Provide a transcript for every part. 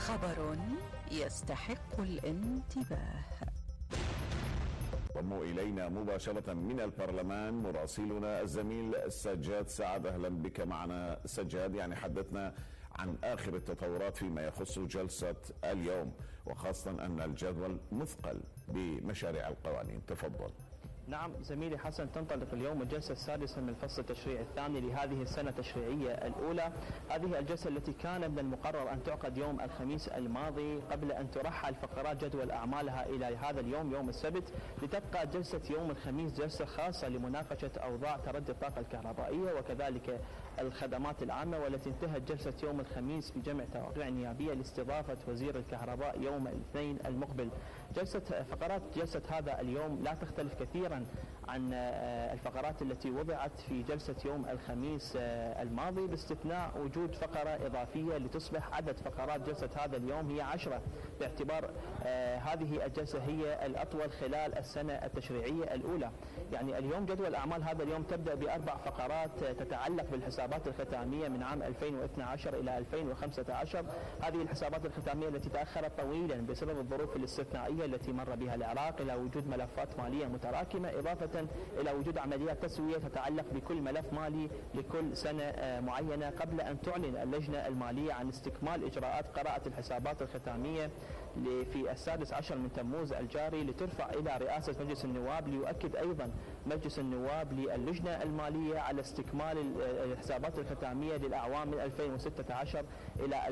خبر يستحق الانتباه. انضموا إلينا مباشرة من البرلمان مراسلنا الزميل سجاد سعد. أهلا بك معنا سجاد. يعني حدثنا عن آخر التطورات فيما يخص جلسة اليوم، وخاصة أن الجدول مثقل بمشاريع القوانين. تفضل. نعم زميلي حسن، تنطلق اليوم الجلسة السادسة من الفصل التشريعي الثاني لهذه السنة التشريعية الأولى. هذه الجلسة التي كان من المقرر أن تعقد يوم الخميس الماضي قبل أن ترحل فقرات جدول أعمالها إلى هذا اليوم يوم السبت، لتبقى جلسة يوم الخميس جلسة خاصة لمناقشة أوضاع تردي الطاقة الكهربائية وكذلك الخدمات العامة، والتي انتهت جلسة يوم الخميس بجمع توقيع نيابية لاستضافة وزير الكهرباء يوم الاثنين المقبل. فقرات جلسة هذا اليوم لا تختلف كثيرا عن الفقرات التي وضعت في جلسة يوم الخميس الماضي، باستثناء وجود فقرة إضافية لتصبح عدد فقرات جلسة هذا اليوم هي 10، باعتبار هذه الجلسة هي الأطول خلال السنة التشريعية الأولى. يعني اليوم جدول أعمال هذا اليوم تبدأ ب4 فقرات تتعلق بالحسابات الختامية من عام 2012 إلى 2015. هذه الحسابات الختامية التي تأخرت طويلا بسبب الظروف الاستثنائية التي مر بها العراق، إلى وجود ملفات مالية متراكمة، إضافة إلى وجود عمليات تسوية تتعلق بكل ملف مالي لكل سنة معينة، قبل أن تعلن اللجنة المالية عن استكمال إجراءات قراءة الحسابات الختامية في 16 من تموز الجاري، لترفع إلى رئاسة مجلس النواب، ليؤكد أيضا مجلس النواب للجنة المالية على استكمال الحسابات الختامية للأعوام من 2016 إلى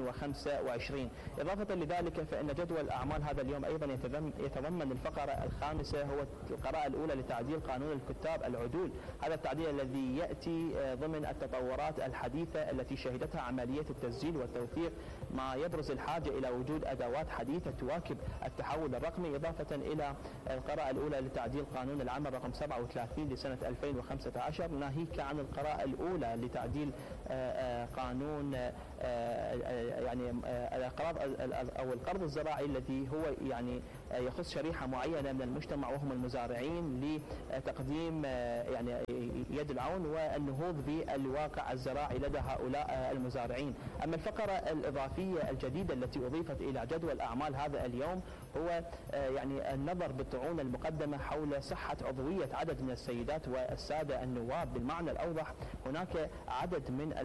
2025. إضافة لذلك فإن جدول أعمال هذا اليوم أيضا يتضمن الفقرة الخامسة، هو القراءة الأولى لتعديل قانون الكتاب العدول. هذا التعديل الذي يأتي ضمن التطورات الحديثة التي شهدتها عملية التسجيل والتوثيق، ما يبرز الحاجة إلى وجود أدوات حديثة تواكب التحول الرقمي، إضافة إلى القراءة الأولى لتعديل قانون العمل رقم 37 لسنة 2015، ناهيك عن القراءة الأولى لتعديل قانون يعني القرض الزراعي، الذي هو يعني يخص شريحة معينة من المجتمع وهم المزارعين، لتقديم يعني يد العون والنهوض بالواقع الزراعي لدى هؤلاء المزارعين. أما الفقرة الإضافية الجديدة التي أضيفت إلى جدول أعمال هذا اليوم هو يعني النظر بالطعون المقدمة حول صحة عضوية عدد من السيدات والسادة النواب. بالمعنى الأوضح، هناك عدد من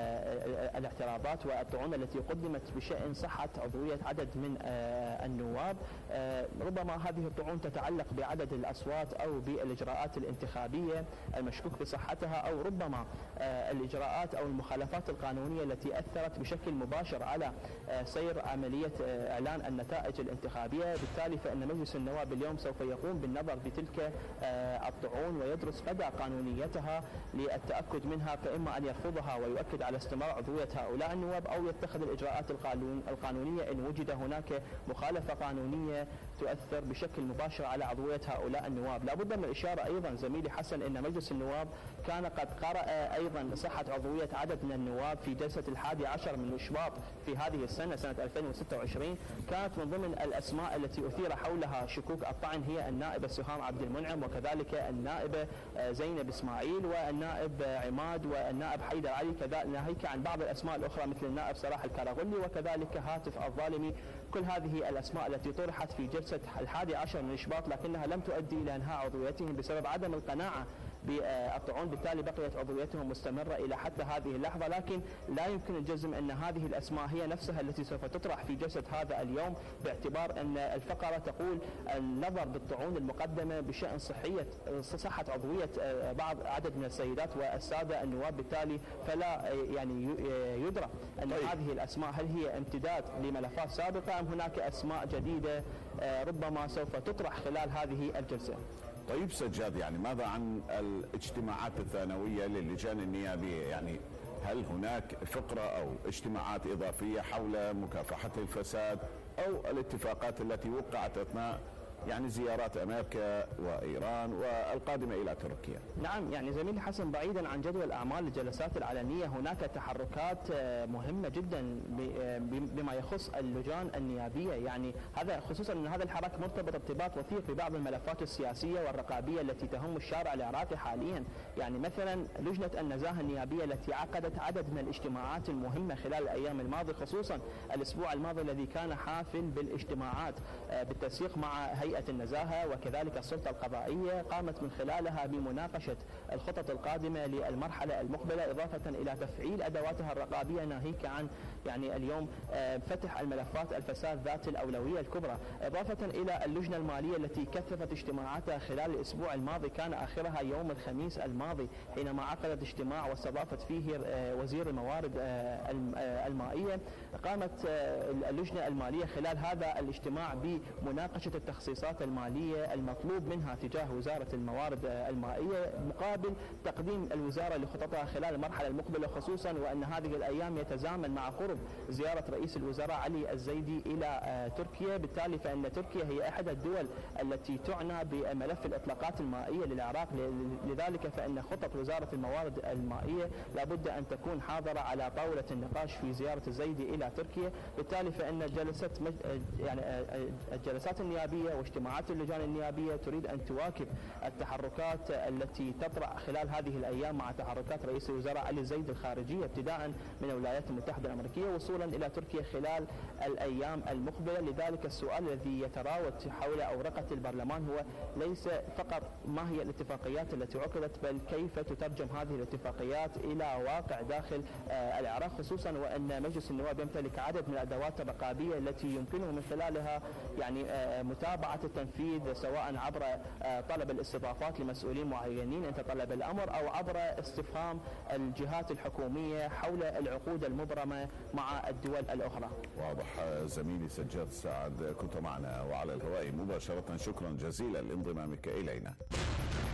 الاعتراضات والطعون التي قدمت بشأن صحة عضوية عدد من النواب. ربما هذه الطعون تتعلق بعدد الأصوات أو بالإجراءات الانتخابية المشكوك بصحتها، أو ربما الإجراءات أو المخالفات القانونية التي أثرت بشكل مباشر على سير عملية إعلان النتائج الانتخابية. بالتالي فإن مجلس النواب اليوم سوف يقوم بالنظر بتلك الطعون ويدرس مدى قانونيتها للتأكد منها، فإما أن يرفضها ويؤكد على استمرار عضوية هؤلاء النواب، أو يتخذ الإجراءات القانونية إن وجد هناك مخالفة قانونية تؤثر بشكل مباشر على عضوية هؤلاء النواب. لا بد من الإشارة أيضا زميلي حسن أن مجلس النواب كان قد قرأ أيضا صحة عضوية عدد من النواب في جلسة 11 من شباط في هذه السنة، سنة 2026. كانت من ضمن الأسماء التي أثير حولها شكوك الطعن هي النائبة سهام عبد المنعم، وكذلك النائبة زينب إسماعيل، والنائب عماد، والنائب حيدر علي، كذلك ناهيك عن بعض الأسماء الأخرى مثل النائب صلاح الكراغلي، وكذلك هاتف الظالمي. كل هذه الأسماء التي طرحت في جلسة 11 من شباط، لكنها لم تؤدي إلى إنهاء عضويتهم بسبب عدم القناعة بالطعون، بالتالي بقيت عضويتهم مستمرة إلى حتى هذه اللحظة. لكن لا يمكن الجزم أن هذه الأسماء هي نفسها التي سوف تطرح في جلسة هذا اليوم، باعتبار أن الفقرة تقول النظر بالطعون المقدمة بشأن صحة عضوية عدد من السيدات والسادة النواب. بالتالي فلا يعني يدرى أن هذه الأسماء هل هي امتداد لملفات سابقة أم هناك أسماء جديدة ربما سوف تطرح خلال هذه الجلسة. طيب سجاد، يعني ماذا عن الاجتماعات الثانوية للجان النيابية؟ يعني هل هناك فقرة أو اجتماعات إضافية حول مكافحة الفساد أو الاتفاقات التي وقعت أثناء يعني زيارات أمريكا وإيران والقادمة إلى تركيا. نعم، يعني زميلي حسن، بعيدا عن جدول أعمال الجلسات العلنية هناك تحركات مهمة جدا بما يخص اللجان النيابية، يعني هذا خصوصا أن هذا الحراك مرتبط ارتباط وثيق ببعض الملفات السياسية والرقابية التي تهم الشارع العراقي حاليا. يعني مثلا لجنة النزاهة النيابية التي عقدت عدد من الاجتماعات المهمة خلال الأيام الماضية، خصوصا الأسبوع الماضي الذي كان حافل بالاجتماعات بالتنسيق مع هيئة النزاهة وكذلك السلطة القضائية، قامت من خلالها بمناقشة الخطط القادمة للمرحلة المقبلة، إضافة إلى تفعيل أدواتها الرقابية، ناهيك عن يعني اليوم فتح الملفات الفساد ذات الأولوية الكبرى، إضافة إلى اللجنة المالية التي كثفت اجتماعاتها خلال الأسبوع الماضي، كان آخرها يوم الخميس الماضي حينما عقدت اجتماع واستضافت فيه وزير الموارد المائية. قامت اللجنة المالية خلال هذا الاجتماع بمناقشة التخصيصات المالية المطلوب منها تجاه وزارة الموارد المائية مقابل تقديم الوزارة لخططها خلال المرحلة المقبلة، خصوصا وأن هذه الأيام يتزامن مع قرب زيارة رئيس الوزراء علي الزيدي إلى تركيا، بالتالي فإن تركيا هي أحد الدول التي تعنى بملف الإطلاقات المائية للعراق، لذلك فإن خطط وزارة الموارد المائية لابد أن تكون حاضرة على طاولة النقاش في زيارة الزيدي إلى تركيا، بالتالي فإن الجلسات النيابية واجتماعات اللجان النيابية تريد أن تواكب التحركات التي تطرأ خلال هذه الأيام مع تحركات رئيس الوزراء علي الزيدي الخارجية ابتداء من الولايات المتحدة الأمريكية وصولا إلى تركيا خلال الأيام المقبلة. لذلك السؤال الذي يتراود حول أورقة البرلمان هو ليس فقط ما هي الاتفاقيات التي عقدت، بل كيف تترجم هذه الاتفاقيات إلى واقع داخل العراق، خصوصا وأن مجلس النواب يمتلك عدد من الأدوات الرقابية التي يمكنه من خلالها يعني متابعة التنفيذ، سواء عبر طلب الاستضافات لمسؤولين معينين إن تطلب الأمر، أو عبر استفهام الجهات الحكومية حول العقود المبرمة مع الدول الأخرى. واضح. زميلي سجاد سعد كنت معنا وعلى الهواء مباشرة، شكرا جزيلا لانضمامك إلينا.